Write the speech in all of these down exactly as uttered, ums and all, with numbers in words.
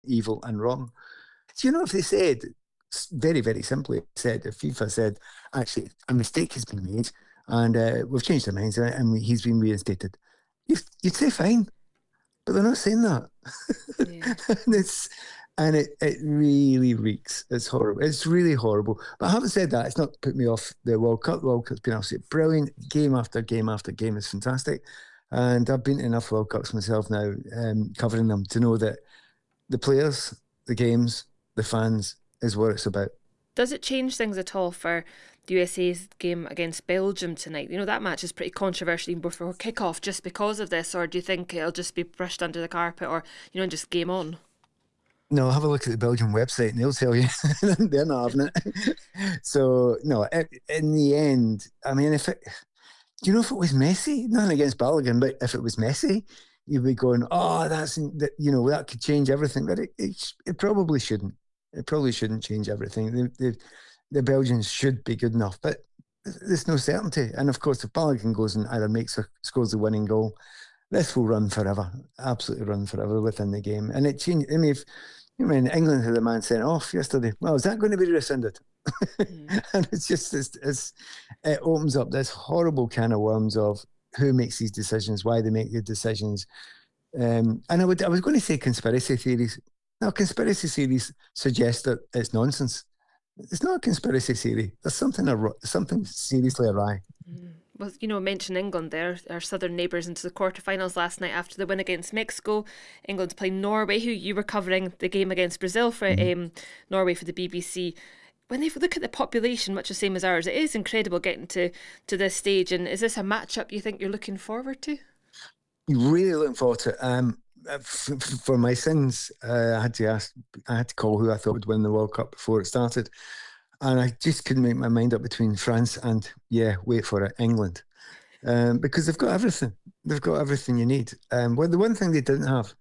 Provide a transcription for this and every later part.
evil and wrong. Do you know if they said, very, very simply, said, if FIFA said, actually, a mistake has been made and uh, we've changed our minds and he's been reinstated, you'd, you'd say fine, but they're not saying that. Yeah. and it's, and it, it really reeks. It's horrible. It's really horrible. But having said that, it's not put me off the World Cup. The World Cup's been absolutely brilliant. Game after game after game is fantastic. And I've been to enough World Cups myself now, um, covering them, to know that the players, the games, the fans is what it's about. Does it change things at all for the U S A's game against Belgium tonight? You know, that match is pretty controversial before kick-off just because of this, or do you think it'll just be brushed under the carpet, or, you know, just game on? No, have a look at the Belgian website and they'll tell you they're not having it. So, no, in the end, I mean, if it, do you know if it was Messi? Nothing against Balogun, but if it was Messi, you'd be going, oh, that's, you know, that could change everything. But it, it, it probably shouldn't. It probably shouldn't change everything. The, the, the Belgians should be good enough, but there's no certainty. And of course, if Balogun goes and either makes or scores the winning goal, this will run forever, absolutely run forever within the game. And it changed. I mean, if, I mean, England had a man sent off yesterday. Well, is that going to be rescinded? Mm. And it's just, it's, it's, it opens up this horrible can of worms of who makes these decisions, why they make the decisions. Um, and I would, I was going to say conspiracy theories. Now, conspiracy theories suggest that it's nonsense. It's not a conspiracy theory. There's something, something seriously awry. Mm. Well, you know, mention England there, our southern neighbours into the quarterfinals last night after the win against Mexico. England's playing Norway, who you were covering the game against Brazil for mm-hmm. um, Norway for the B B C. When they look at the population, much the same as ours, it is incredible getting to, to this stage. And is this a matchup you think you're looking forward to? Really looking forward to it. Um, for, for my sins, uh, I had to ask, I had to call who I thought would win the World Cup before it started. And I just couldn't make my mind up between France and, yeah, wait for it, England. Um, because they've got everything. They've got everything you need. Um, well, the one thing they didn't have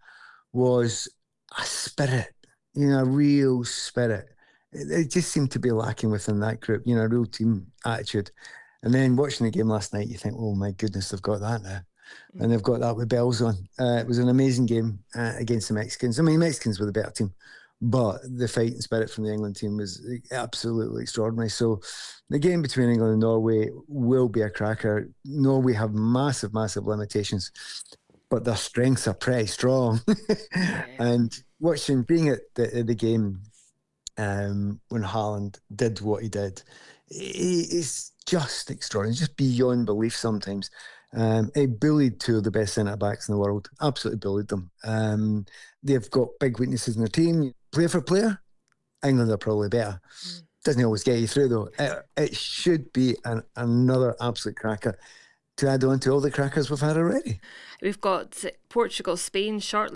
was a spirit, you know, a real spirit. It, it just seemed to be lacking within that group, you know, a real team attitude. And then watching the game last night, you think, oh, my goodness, they've got that now. Mm-hmm. And they've got that with bells on. Uh, it was an amazing game uh, against the Mexicans. I mean, the Mexicans were the better team. But the fighting spirit from the England team was absolutely extraordinary. So the game between England and Norway will be a cracker. Norway have massive, massive limitations, but their strengths are pretty strong. Yeah. And watching, being at the, the game um, when Haaland did what he did, it's just extraordinary, just beyond belief sometimes. Um, he bullied two of the best centre-backs in the world, absolutely bullied them. Um, they've got big weaknesses in their team. Player for player, England are probably better. Mm. Doesn't always get you through, though. It, it should be an, another absolute cracker to add on to all the crackers we've had already. We've got Portugal, Spain shortly.